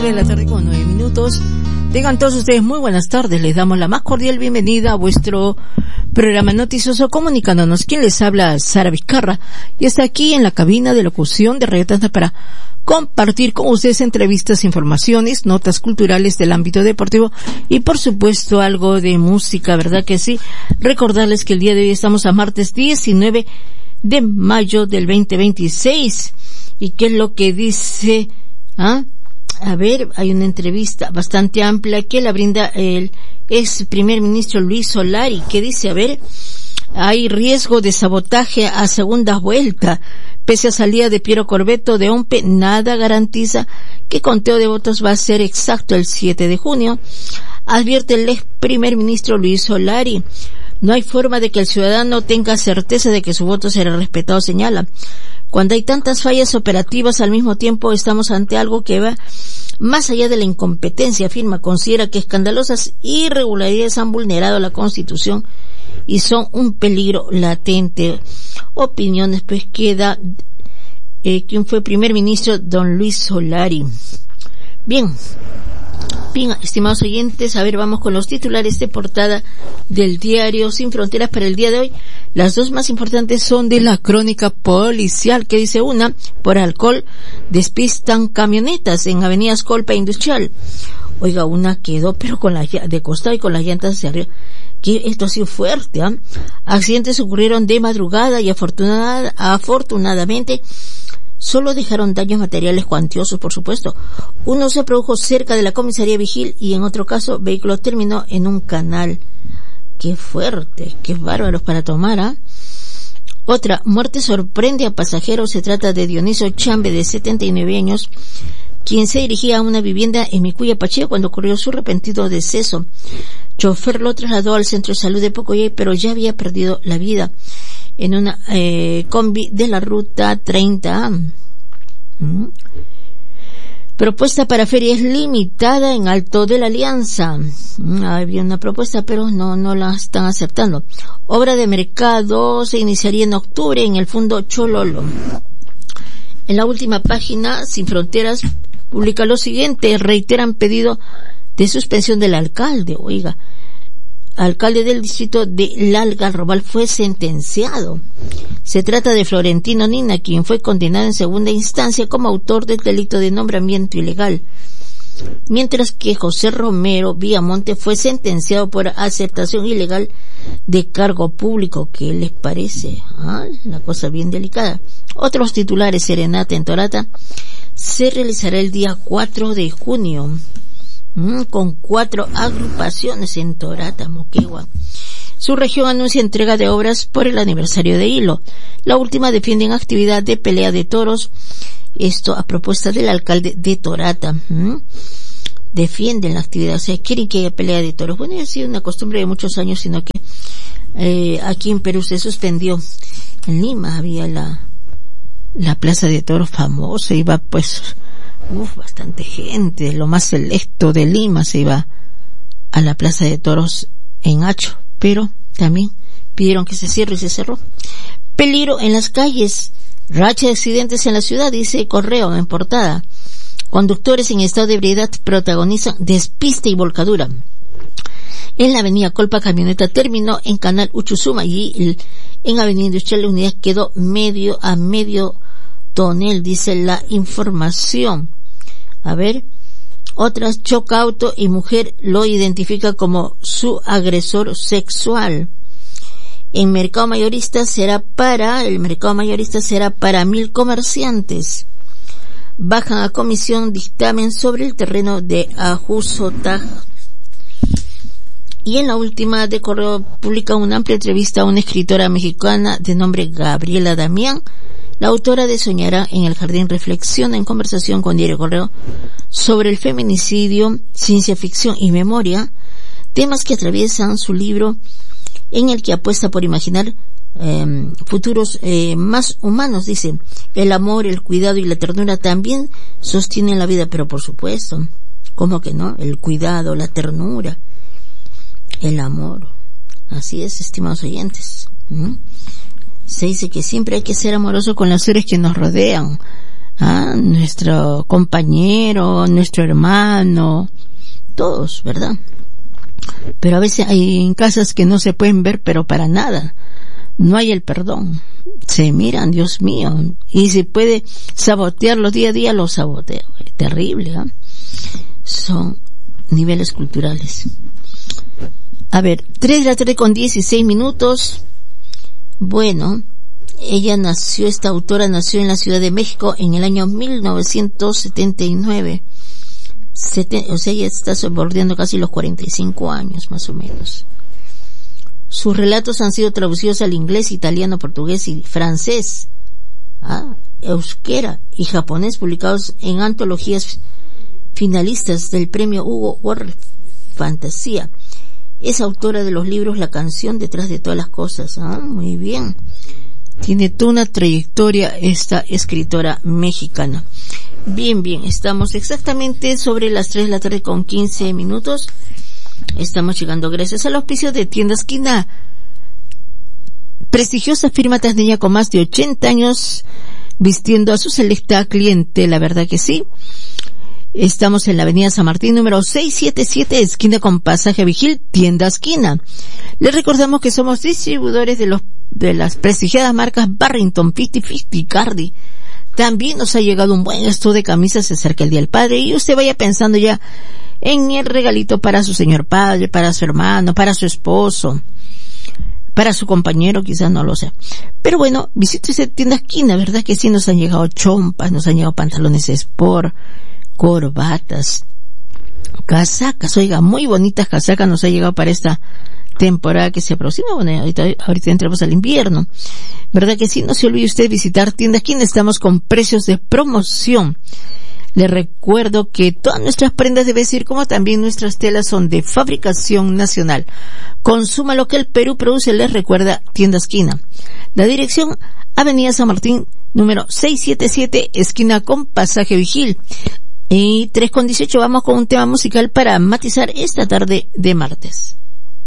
4:09. Tengan todos ustedes muy buenas tardes. Les damos la más cordial bienvenida a vuestro programa noticioso, comunicándonos. Quien les habla, Sara Vizcarra, y está aquí en la cabina de locución de Radio Tanta para compartir con ustedes entrevistas, informaciones, notas culturales del ámbito deportivo y por supuesto algo de música, ¿verdad que sí? Recordarles que el día de hoy estamos a martes 19 de mayo del 2026. ¿Y qué es lo que dice? A ver, hay una entrevista bastante amplia que la brinda el ex primer ministro Luis Solari, que dice, a ver, hay riesgo de sabotaje a segunda vuelta. Pese a salida de Piero Corbeto de OMPE, nada garantiza que conteo de votos va a ser exacto el 7 de junio. Advierte el ex primer ministro Luis Solari. No hay forma de que el ciudadano tenga certeza de que su voto será respetado, señala. Cuando hay tantas fallas operativas al mismo tiempo, estamos ante algo que va más allá de la incompetencia, afirma. Considera que escandalosas irregularidades han vulnerado la Constitución y son un peligro latente. Opiniones pues queda quien fue primer ministro, don Luis Solari. Bien, estimados oyentes, a ver, vamos con los titulares de portada del diario Sin Fronteras para el día de hoy. Las dos más importantes son de la crónica policial, que dice una, por alcohol despistan camionetas en Avenida Escolpa Industrial. Oiga, una quedó pero con la de costado y con las llantas hacia arriba. Que esto ha sido fuerte, ¿eh? Accidentes ocurrieron de madrugada y afortunadamente solo dejaron daños materiales cuantiosos, por supuesto. Uno se produjo cerca de la comisaría Vigil y en otro caso, vehículo terminó en un canal. Qué fuerte, qué bárbaros para tomar, ¿ah? Otra, muerte sorprende a pasajeros. Se trata de Dionisio Chambe, de 79 años, quien se dirigía a una vivienda en Micuya Pacheco cuando ocurrió su repentino deceso. Chofer lo trasladó al centro de salud de Pocoyay, pero ya había perdido la vida en una combi de la ruta 30A. Propuesta para ferias limitada en Alto de la Alianza. Había una propuesta, pero no la están aceptando. Obra de mercado se iniciaría en octubre en el Fondo Chololo. En la última página, Sin Fronteras publica lo siguiente: reiteran pedido de suspensión del alcalde. Oiga, alcalde del distrito de La Algarrobal fue sentenciado. Se trata de Florentino Nina, quien fue condenado en segunda instancia como autor del delito de nombramiento ilegal, mientras que José Romero Villamonte fue sentenciado por aceptación ilegal de cargo público. ¿Qué les parece? La cosa bien delicada. Otros titulares: serenata en Torata se realizará el día 4 de junio. Con 4 agrupaciones en Torata, Moquegua. Su región anuncia entrega de obras por el aniversario de Hilo. La última defienden actividad de pelea de toros. Esto a propuesta del alcalde de Torata. Defienden la actividad, o sea, quieren que haya pelea de toros. Bueno, ha sido una costumbre de muchos años, sino que aquí en Perú se suspendió. En Lima había la plaza de toros famosa, iba pues bastante gente, lo más selecto de Lima se iba a la plaza de toros en Hacho, pero también pidieron que se cierre y se cerró. Peligro en las calles, racha de accidentes en la ciudad, dice Correo en portada. Conductores en estado de ebriedad protagonizan despiste y volcadura. En la avenida Colpa, camioneta terminó en Canal Uchusuma y en avenida Industrial la unidad quedó medio tonel, dice la información. A ver, otras, choca auto y mujer lo identifica como su agresor sexual. El mercado mayorista será para 1,000 comerciantes. Bajan a comisión dictamen sobre el terreno de Ajusota. Y en la última de Correo publica una amplia entrevista a una escritora mexicana de nombre Gabriela Damián. La autora de Soñará en el Jardín reflexiona en conversación con Diario Correo sobre el feminicidio, ciencia ficción y memoria, temas que atraviesan su libro, en el que apuesta por imaginar futuros más humanos. Dice, el amor, el cuidado y la ternura también sostienen la vida, pero por supuesto, ¿cómo que no? El cuidado, la ternura, el amor. Así es, estimados oyentes. Se dice que siempre hay que ser amoroso con los seres que nos rodean. nuestro compañero, nuestro hermano, todos, ¿verdad? Pero a veces hay casas que no se pueden ver, pero para nada. No hay el perdón. Se miran, Dios mío. Y si puede sabotearlos día a día, los saboteo. Terrible, ¿eh? Son niveles culturales. A ver, 3:16 p.m. Bueno, esta autora nació en la Ciudad de México en el año 1979. O sea, ella está bordeando casi los 45 años, más o menos. Sus relatos han sido traducidos al inglés, italiano, portugués y francés, euskera y japonés, publicados en antologías finalistas del premio Hugo World Fantasía. Es autora de los libros La canción detrás de todas las cosas. Muy bien. Tiene toda una trayectoria esta escritora mexicana. Bien, estamos exactamente sobre las 3:15 p.m. Estamos llegando gracias al auspicio de Tienda Esquina, prestigiosa firma tasneña con más de 80 años vistiendo a su selecta cliente, la verdad que sí. Estamos en la avenida San Martín, número 677, esquina con Pasaje Vigil, Tienda Esquina. Les recordamos que somos distribuidores de las prestigiadas marcas Barrington, 5050 y Cardi. También nos ha llegado un buen stock de camisas, se acerca el Día del Padre y usted vaya pensando ya en el regalito para su señor padre, para su hermano, para su esposo, para su compañero, quizás no lo sé. Pero bueno, visite esa Tienda Esquina, ¿verdad que sí? Nos han llegado chompas, nos han llegado pantalones sport, corbatas, casacas, oiga, muy bonitas casacas nos ha llegado para esta temporada que se aproxima. Bueno, ahorita entramos al invierno, ¿verdad que sí? No se olvide usted visitar Tienda Esquina, estamos con precios de promoción. Les recuerdo que todas nuestras prendas de vestir, como también nuestras telas, son de fabricación nacional. Consuma lo que el Perú produce, les recuerda Tienda Esquina. La dirección, Avenida San Martín, número 677, esquina con Pasaje Vigil. Y 3:18, vamos con un tema musical para matizar esta tarde de martes.